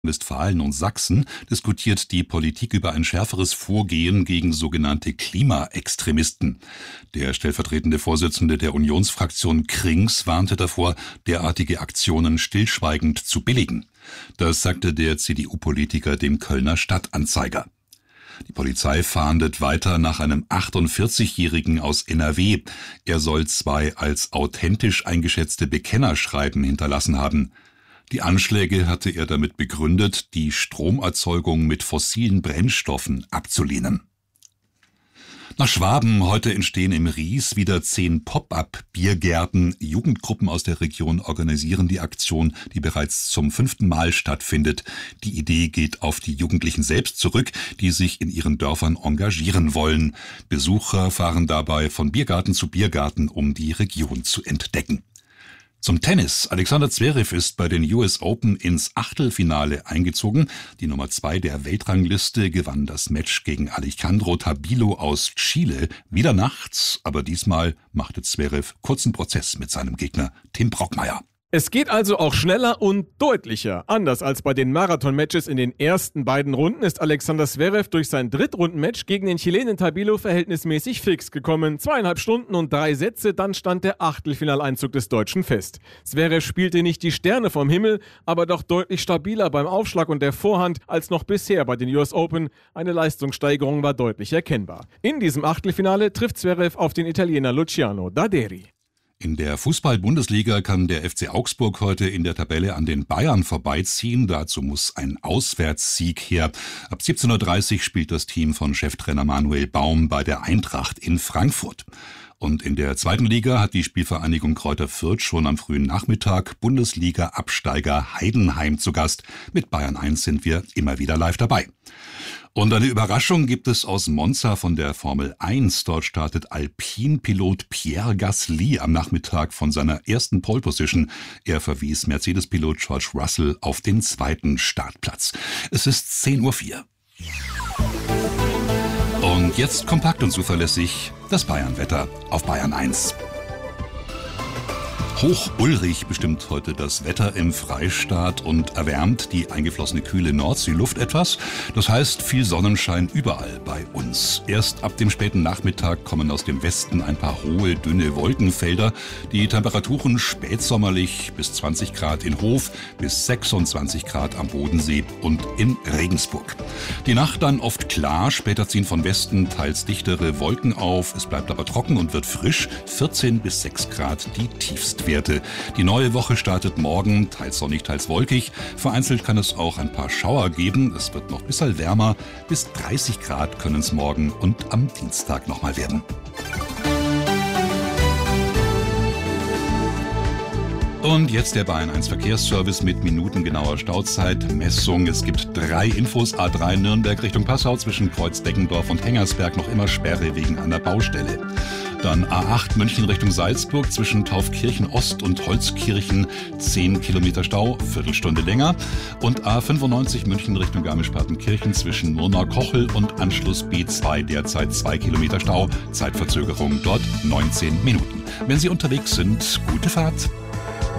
Westfalen und Sachsen diskutiert die Politik über ein schärferes Vorgehen gegen sogenannte Klimaextremisten. Der stellvertretende Vorsitzende der Unionsfraktion Krings warnte davor, derartige Aktionen stillschweigend zu billigen. Das sagte der CDU-Politiker dem Kölner Stadtanzeiger. Die Polizei fahndet weiter nach einem 48-Jährigen aus NRW. Er soll 2 als authentisch eingeschätzte Bekennerschreiben hinterlassen haben. Die Anschläge hatte er damit begründet, die Stromerzeugung mit fossilen Brennstoffen abzulehnen. Nach Schwaben, heute entstehen im Ries wieder 10 Pop-up-Biergärten. Jugendgruppen aus der Region organisieren die Aktion, die bereits zum 5. Mal stattfindet. Die Idee geht auf die Jugendlichen selbst zurück, die sich in ihren Dörfern engagieren wollen. Besucher fahren dabei von Biergarten zu Biergarten, um die Region zu entdecken. Zum Tennis. Alexander Zverev ist bei den US Open ins Achtelfinale eingezogen. Die Nummer 2 der Weltrangliste gewann das Match gegen Alejandro Tabilo aus Chile. Wieder nachts, aber diesmal machte Zverev kurzen Prozess mit seinem Gegner Tim Brockmeier. Es geht also auch schneller und deutlicher. Anders als bei den Marathon-Matches in den ersten beiden Runden ist Alexander Zverev durch sein Drittrunden-Match gegen den Chilenen Tabilo verhältnismäßig fix gekommen. 2,5 Stunden und 3 Sätze, dann stand der Achtelfinaleinzug des Deutschen fest. Zverev spielte nicht die Sterne vom Himmel, aber doch deutlich stabiler beim Aufschlag und der Vorhand als noch bisher bei den US Open. Eine Leistungssteigerung war deutlich erkennbar. In diesem Achtelfinale trifft Zverev auf den Italiener Luciano Daderi. In der Fußball-Bundesliga kann der FC Augsburg heute in der Tabelle an den Bayern vorbeiziehen. Dazu muss ein Auswärtssieg her. Ab 17:30 Uhr spielt das Team von Cheftrainer Manuel Baum bei der Eintracht in Frankfurt. Und in der zweiten Liga hat die Spielvereinigung Kräuter Fürth schon am frühen Nachmittag Bundesliga-Absteiger Heidenheim zu Gast. Mit Bayern 1 sind wir immer wieder live dabei. Und eine Überraschung gibt es aus Monza von der Formel 1. Dort startet Alpin-Pilot Pierre Gasly am Nachmittag von seiner ersten Pole Position. Er verwies Mercedes-Pilot George Russell auf den zweiten Startplatz. Es ist 10:04 Uhr. Und jetzt kompakt und zuverlässig das Bayern-Wetter auf Bayern 1. Hoch Ulrich bestimmt heute das Wetter im Freistaat und erwärmt die eingeflossene kühle Nordsee-Luft etwas. Das heißt viel Sonnenschein überall bei uns. Erst ab dem späten Nachmittag kommen aus dem Westen ein paar hohe, dünne Wolkenfelder. Die Temperaturen spätsommerlich bis 20 Grad in Hof, bis 26 Grad am Bodensee und in Regensburg. Die Nacht dann oft klar, später ziehen von Westen teils dichtere Wolken auf. Es bleibt aber trocken und wird frisch. 14 bis 6 Grad die Tiefstwerte. Die neue Woche startet morgen, teils sonnig, teils wolkig. Vereinzelt kann es auch ein paar Schauer geben. Es wird noch ein bisschen wärmer. Bis 30 Grad können es morgen und am Dienstag nochmal werden. Und jetzt der Bayern 1 Verkehrsservice mit minutengenauer Stauzeitmessung. Es gibt 3 Infos. A3 Nürnberg Richtung Passau zwischen Kreuz-Deggendorf und Hengersberg noch immer Sperre wegen einer Baustelle. Dann A8 München Richtung Salzburg zwischen Taufkirchen Ost und Holzkirchen 10 Kilometer Stau, Viertelstunde länger. Und A95 München Richtung Garmisch-Partenkirchen zwischen Murnau-Kochel und Anschluss B2 derzeit 2 Kilometer Stau, Zeitverzögerung dort 19 Minuten. Wenn Sie unterwegs sind, gute Fahrt.